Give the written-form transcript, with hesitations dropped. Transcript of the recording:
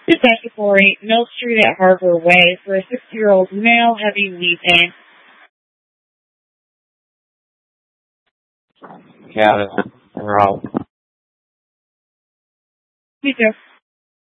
2 Mill Street at Harbor Way for a 60-year-old male heavy knee pain. Got it. We're out. Me too.